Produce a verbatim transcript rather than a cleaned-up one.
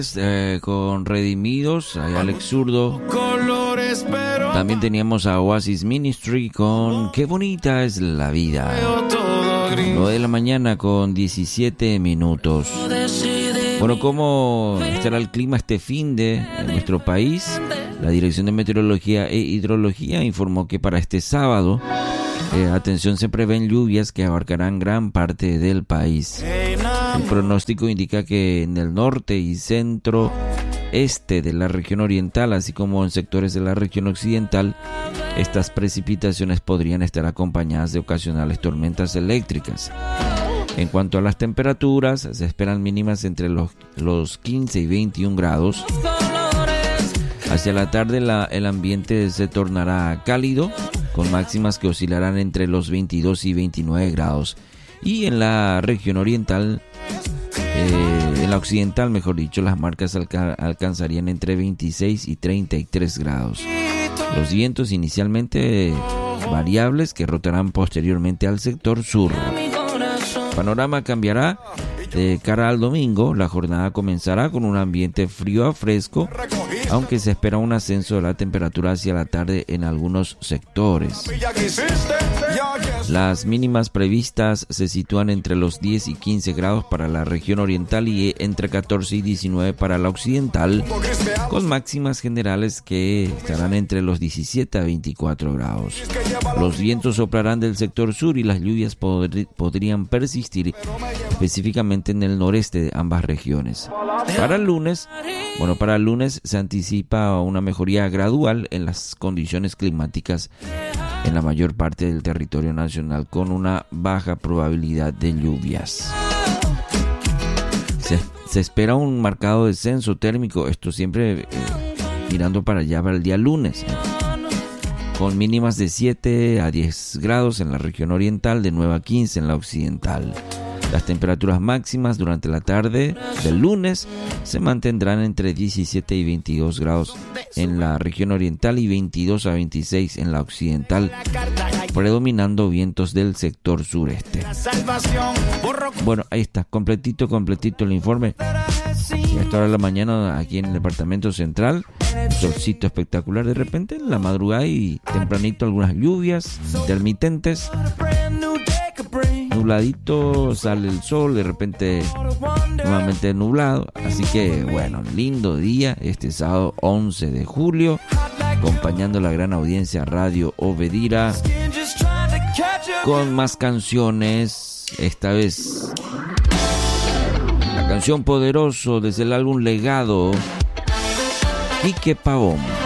Eh, con Redimidos, hay Alex Zurdo. También teníamos a Oasis Ministry con Qué bonita es la vida. nueve de la mañana con diecisiete minutos. Bueno, ¿cómo estará el clima este fin de en nuestro país? La Dirección de Meteorología e Hidrología informó que para este sábado, eh, atención, se prevén lluvias que abarcarán gran parte del país. El pronóstico indica que en el norte y centro este de la región oriental, así como en sectores de la región occidental, estas precipitaciones podrían estar acompañadas de ocasionales tormentas eléctricas. En cuanto a las temperaturas, se esperan mínimas entre los, los quince y veintiún grados. Hacia la tarde la, el ambiente se tornará cálido, con máximas que oscilarán entre los veintidós y veintinueve grados. Y en la región oriental, eh, en la occidental, mejor dicho, las marcas alca- alcanzarían entre veintiséis y treinta y tres grados. Los vientos inicialmente variables que rotarán posteriormente al sector sur. El panorama cambiará de cara al domingo. La jornada comenzará con un ambiente frío a fresco, aunque se espera un ascenso de la temperatura hacia la tarde en algunos sectores. Las mínimas previstas se sitúan entre los diez y quince grados para la región oriental y entre catorce y diecinueve para la occidental, con máximas generales que estarán entre los diecisiete a veinticuatro grados. Los vientos soplarán del sector sur y las lluvias podr- podrían persistir específicamente en el noreste de ambas regiones. Para el lunes, bueno, para el lunes se anticipa una mejoría gradual en las condiciones climáticas en la mayor parte del territorio nacional, con una baja probabilidad de lluvias. Se, se espera un marcado descenso térmico, esto siempre eh, mirando para allá para el día lunes, eh, con mínimas de siete a diez grados en la región oriental, de nueve a quince en la occidental. Las temperaturas máximas durante la tarde del lunes se mantendrán entre diecisiete y veintidós grados en la región oriental y veintidós a veintiséis en la occidental, predominando vientos del sector sureste. Bueno, ahí está, completito, completito el informe. Y a esta hora de la mañana aquí en el departamento central, solcito espectacular de repente en la madrugada y tempranito algunas lluvias intermitentes. Nubladito, sale el sol, de repente nuevamente nublado, así que bueno, lindo día este sábado once de julio, acompañando a la gran audiencia Radio Obedira con más canciones, esta vez la canción Poderoso desde el álbum Legado, Quique Pavón.